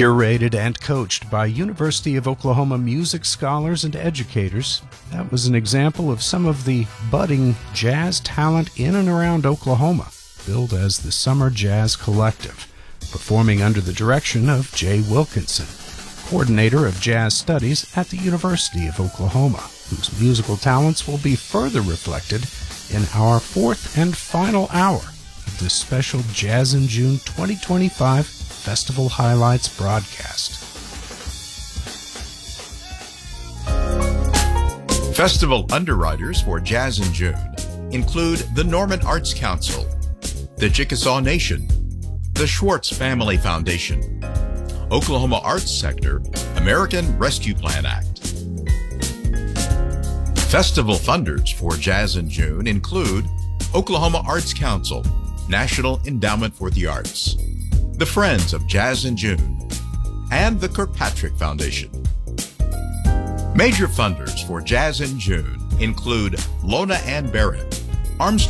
Curated and coached by University of Oklahoma music scholars and educators, that was an example of some of the budding jazz talent in and around Oklahoma, billed as the Summer Jazz Collective, performing under the direction of Jay Wilkinson, coordinator of jazz studies at the University of Oklahoma, whose musical talents will be further reflected in our fourth and final hour of this special Jazz in June 2025 Festival Highlights broadcast. Festival underwriters for Jazz in June include the Norman Arts Council, the Chickasaw Nation, the Schwartz Family Foundation, Oklahoma Arts Sector, American Rescue Plan Act. Festival funders for Jazz in June include Oklahoma Arts Council, National Endowment for the Arts, the Friends of Jazz in June, and the Kirkpatrick Foundation. Major funders for Jazz in June include Lona Ann Barrett, Armstrong